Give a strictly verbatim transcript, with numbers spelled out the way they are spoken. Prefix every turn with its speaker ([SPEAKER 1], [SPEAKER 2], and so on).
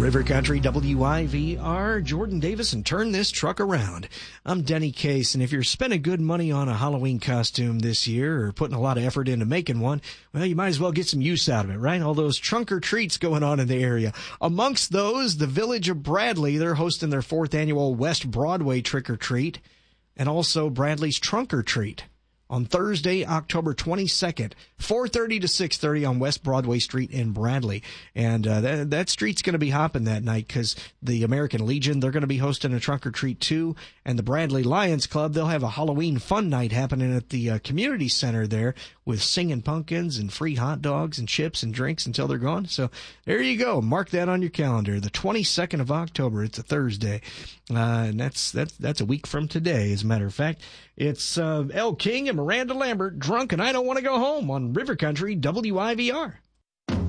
[SPEAKER 1] River Country W I V R, Jordan Davis, and Turn This Truck Around. I'm Denny Case, and if you're spending good money on a Halloween costume this year or putting a lot of effort into making one, well, you might as well get some use out of it, right? All those trunk or treats going on in the area. Amongst those, the Village of Bradley, they're hosting their fourth annual West Broadway Trick or Treat, and also Bradley's Trunk or Treat on Thursday, October twenty-second, four thirty to six thirty on West Broadway Street in Bradley. And uh, that, that street's going to be hopping that night because the American Legion, they're going to be hosting a trunk or treat too. And the Bradley Lions Club, they'll have a Halloween fun night happening at the uh, community center there with singing pumpkins and free hot dogs and chips and drinks until they're gone. So there you go. Mark that on your calendar. The twenty-second of October. It's a Thursday. Uh, and that's, that's, that's a week from today, as a matter of fact. It's uh, Elle King and Miranda Lambert, Drunk and I Don't Want to Go Home on River Country W I V R.